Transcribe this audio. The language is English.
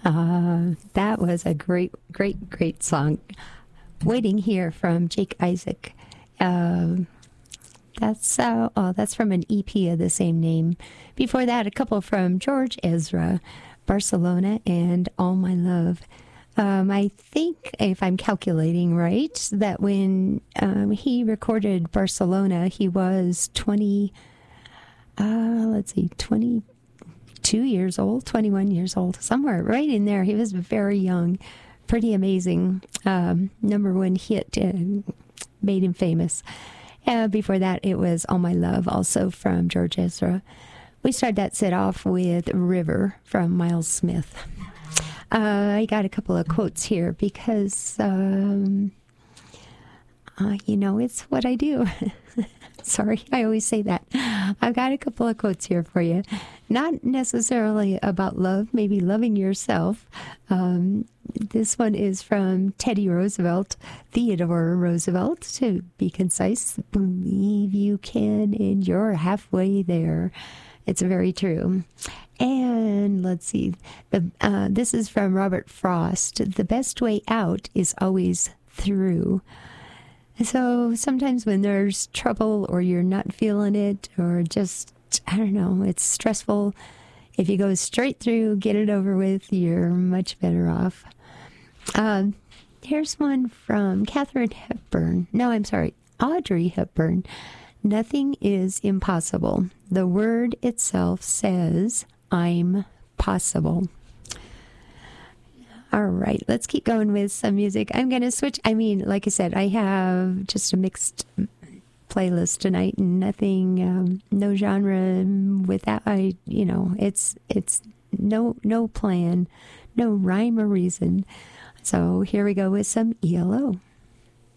That was a great, great, great song. Waiting Here from Jake Isaac. That's from an EP of the same name. Before that, a couple from George Ezra, Barcelona, and All My Love. I think, if I'm calculating right, that when he recorded Barcelona, he was 22 years old, 21 years old, somewhere right in there. He was very young. Pretty amazing. Number one hit made him famous. Before that, it was All My Love, also from George Ezra. We started that set off with River from Miles Smith. I got a couple of quotes here because, it's what I do. Sorry, I always say that. I've got a couple of quotes here for you. Not necessarily about love, maybe loving yourself. This one is from Teddy Roosevelt, Theodore Roosevelt, to be concise. Believe you can, and you're halfway there. It's very true. And let's see. This is from Robert Frost. The best way out is always through. So sometimes when there's trouble or you're not feeling it or just, I don't know, it's stressful, if you go straight through, get it over with, you're much better off. Here's one from Audrey Hepburn. Nothing is impossible. The word itself says, I'm possible. All right, let's keep going with some music. I'm going to switch. Like I said, I have just a mixed playlist tonight, and nothing, no genre without, it's no plan, no rhyme or reason. So here we go with some ELO.